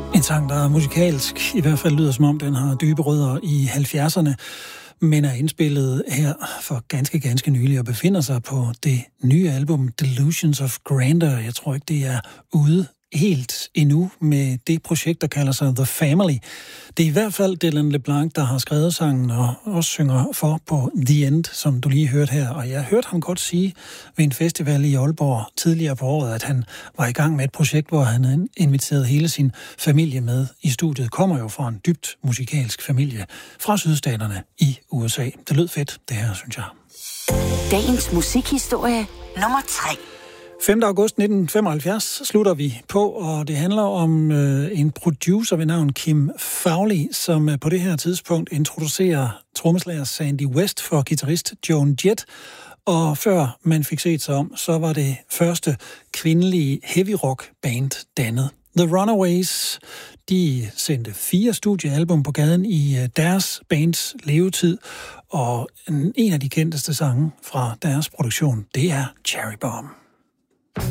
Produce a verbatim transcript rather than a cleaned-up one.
En sang, der musikalsk i hvert fald lyder som om, den har dybe rødder i halvfjerdserne, men er indspillet her for ganske, ganske nylig og befinder sig på det nye album Delusions of Grandeur. Jeg tror ikke, det er ude helt endnu med det projekt, der kalder sig The Family. Det er i hvert fald Dylan LeBlanc, der har skrevet sangen og også synger for på The End, som du lige hørte her. Og jeg hørte ham godt sige ved en festival i Aalborg tidligere på året, at han var i gang med et projekt, hvor han inviterede hele sin familie med i studiet. Kommer jo fra en dybt musikalsk familie fra sydstaterne i U S A. Det lød fedt, det her, synes jeg. Dagens musikhistorie nummer tre. femte august nitten femoghalvfjerds slutter vi på, og det handler om øh, en producer ved navn Kim Fowley, som på det her tidspunkt introducerer trommeslager Sandy West for guitarist Joan Jett. Og før man fik set sig om, så var det første kvindelige heavy rock band dannet. The Runaways, de sendte fire studiealbum på gaden i deres bands levetid, og en af de kendteste sange fra deres produktion, det er Cherry Bomb.